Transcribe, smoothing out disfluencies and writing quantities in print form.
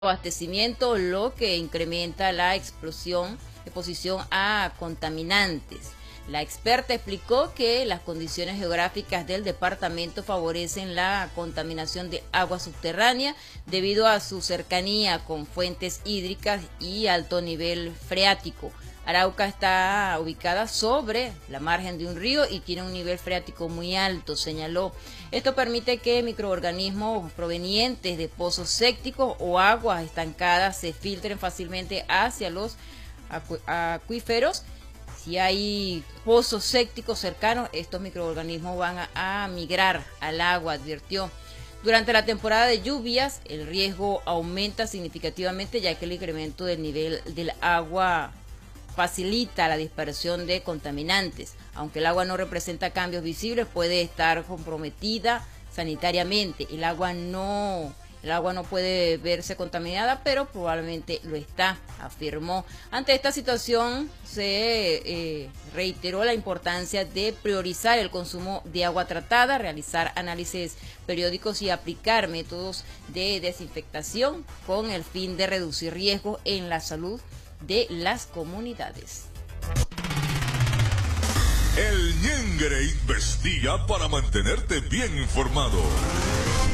abastecimiento, lo que incrementa la exposición a contaminantes. La experta explicó que las condiciones geográficas del departamento favorecen la contaminación de agua subterránea debido a su cercanía con fuentes hídricas y alto nivel freático. Arauca está ubicada sobre la margen de un río y tiene un nivel freático muy alto, señaló. Esto permite que microorganismos provenientes de pozos sépticos o aguas estancadas se filtren fácilmente hacia los acuíferos. Si hay pozos sépticos cercanos, estos microorganismos van a migrar al agua, advirtió. Durante la temporada de lluvias, el riesgo aumenta significativamente, ya que el incremento del nivel del agua facilita la dispersión de contaminantes. Aunque el agua no representa cambios visibles, puede estar comprometida sanitariamente. El agua no puede verse contaminada, pero probablemente lo está, afirmó. Ante esta situación se reiteró la importancia de priorizar el consumo de agua tratada, realizar análisis periódicos y aplicar métodos de desinfectación con el fin de reducir riesgos en la salud de las comunidades. El Ñengre investiga para mantenerte bien informado.